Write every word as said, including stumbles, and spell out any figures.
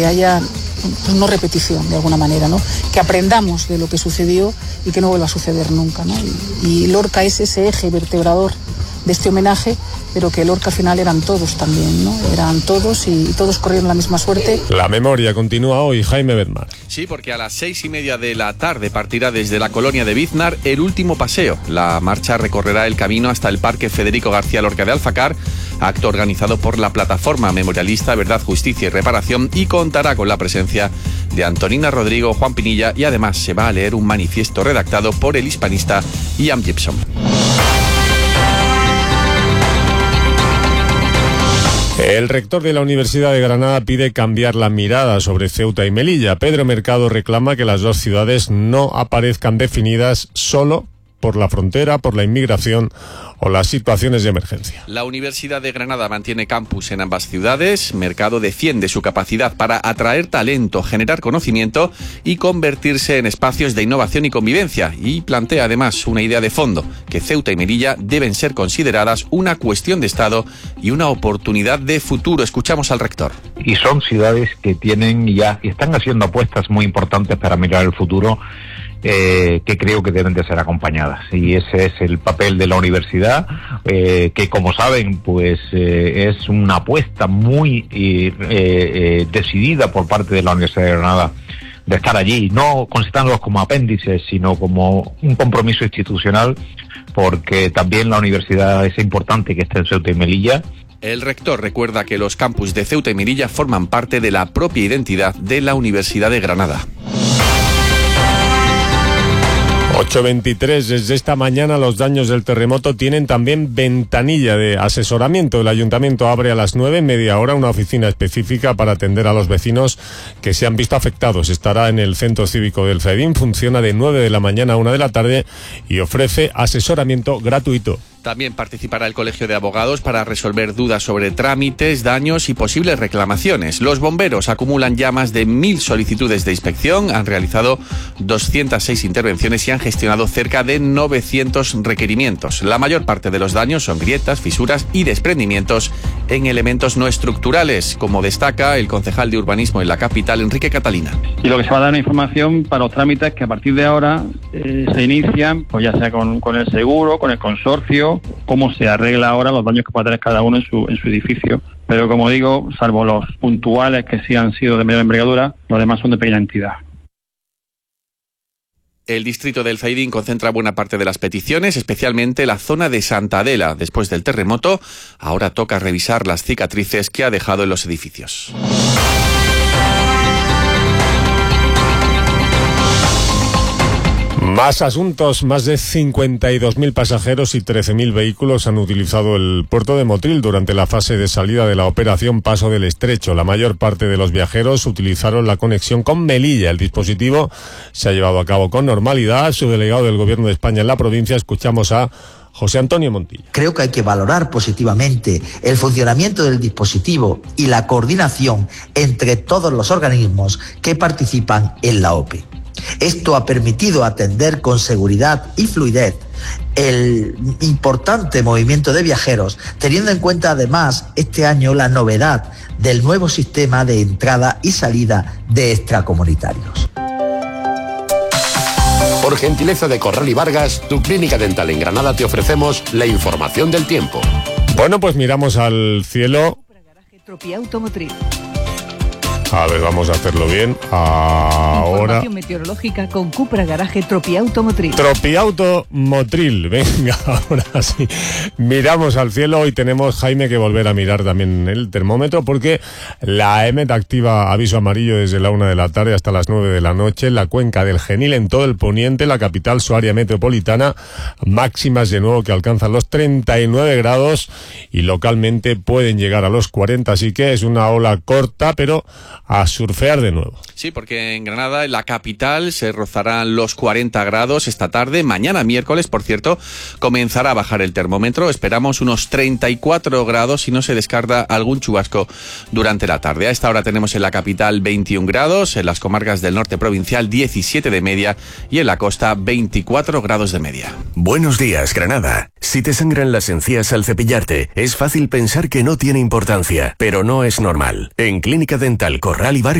que haya pues, no repetición de alguna manera, ¿no? Que aprendamos de lo que sucedió y que no vuelva a suceder nunca, ¿no? Y, y Lorca es ese eje vertebrador de este homenaje, pero que Lorca al final eran todos también, ¿no? Eran todos y, y todos corrieron la misma suerte. La memoria continúa hoy, Jaime Bedmar. Sí, porque a las seis y media de la tarde partirá desde la colonia de Biznar el último paseo. La marcha recorrerá el camino hasta el Parque Federico García Lorca de Alfacar, acto organizado por la plataforma memorialista Verdad, Justicia y Reparación, y contará con la presencia de Antonina Rodrigo, Juan Pinilla, y además se va a leer un manifiesto redactado por el hispanista Ian Gibson. El rector de la Universidad de Granada pide cambiar la mirada sobre Ceuta y Melilla. Pedro Mercado reclama que las dos ciudades no aparezcan definidas solo por la frontera, por la inmigración o las situaciones de emergencia. La Universidad de Granada mantiene campus en ambas ciudades. Mercado defiende su capacidad para atraer talento, generar conocimiento y convertirse en espacios de innovación y convivencia, y plantea además una idea de fondo, que Ceuta y Melilla deben ser consideradas una cuestión de Estado y una oportunidad de futuro. Escuchamos al rector. Y son ciudades que tienen ya y están haciendo apuestas muy importantes para mirar el futuro, Eh, que creo que deben de ser acompañadas, y ese es el papel de la universidad, eh, que como saben pues eh, es una apuesta muy eh, eh, decidida por parte de la Universidad de Granada de estar allí, no considerándolos como apéndices, sino como un compromiso institucional, porque también la universidad es importante que esté en Ceuta y Melilla. El rector recuerda que los campus de Ceuta y Melilla forman parte de la propia identidad de la Universidad de Granada. ocho veintitrés, desde esta mañana los daños del terremoto tienen también ventanilla de asesoramiento. El ayuntamiento abre a las nueve, media hora, una oficina específica para atender a los vecinos que se han visto afectados. Estará en el centro cívico del Zaidín, funciona de nueve de la mañana a una de la tarde y ofrece asesoramiento gratuito. También participará el Colegio de Abogados para resolver dudas sobre trámites, daños y posibles reclamaciones. Los bomberos acumulan ya más de mil solicitudes de inspección, han realizado doscientas seis intervenciones y han gestionado cerca de novecientos requerimientos. La mayor parte de los daños son grietas, fisuras y desprendimientos en elementos no estructurales, como destaca el concejal de urbanismo en la capital, Enrique Catalina. Y lo que se va a dar una información para los trámites que a partir de ahora eh, se inician, pues ya sea con, con el seguro, con el consorcio, cómo se arregla ahora los daños que pueda tener cada uno en su, en su edificio. Pero como digo, salvo los puntuales que sí han sido de mayor envergadura, los demás son de pequeña entidad. El distrito del Zaidín concentra buena parte de las peticiones, especialmente la zona de Santa Adela. Después del terremoto, ahora toca revisar las cicatrices que ha dejado en los edificios. Más asuntos, más de cincuenta y dos mil pasajeros y trece mil vehículos han utilizado el puerto de Motril durante la fase de salida de la operación Paso del Estrecho. La mayor parte de los viajeros utilizaron la conexión con Melilla. El dispositivo se ha llevado a cabo con normalidad. Su delegado del Gobierno de España en la provincia, escuchamos a José Antonio Montilla. Creo que hay que valorar positivamente el funcionamiento del dispositivo y la coordinación entre todos los organismos que participan en la O P E. Esto ha permitido atender con seguridad y fluidez el importante movimiento de viajeros, teniendo en cuenta además este año la novedad del nuevo sistema de entrada y salida de extracomunitarios. Por gentileza de Corral y Vargas, tu clínica dental en Granada, te ofrecemos la información del tiempo. Bueno, pues miramos al cielo. A ver, vamos a hacerlo bien. Ahora. Información meteorológica con Cupra Garaje Tropiauto Motril. Tropiauto Motril. Venga, ahora sí. Miramos al cielo. Hoy tenemos, Jaime, que volver a mirar también el termómetro, porque la E M E T activa aviso amarillo desde la una de la tarde hasta las nueve de la noche en la cuenca del Genil, en todo el poniente, la capital, su área metropolitana. Máximas de nuevo que alcanzan los treinta y nueve grados y localmente pueden llegar a los cuarenta. Así que es una ola corta, pero a surfear de nuevo. Sí, porque en Granada, en la capital, se rozarán los cuarenta grados esta tarde. Mañana miércoles, por cierto, comenzará a bajar el termómetro. Esperamos unos treinta y cuatro grados y no se descarta algún chubasco durante la tarde. A esta hora tenemos en la capital veintiún grados, en las comarcas del norte provincial diecisiete de media y en la costa veinticuatro grados de media. Buenos días, Granada. Si te sangran las encías al cepillarte, es fácil pensar que no tiene importancia, pero no es normal. En Clínica Dental Corral y Vargas